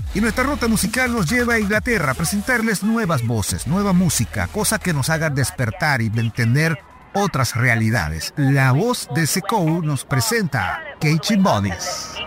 Y nuestra ruta musical nos lleva a Inglaterra a presentarles nuevas voces, nueva música, cosa que nos haga despertar y entender otras realidades. La voz de Sekou nos presenta Catchy Bodies.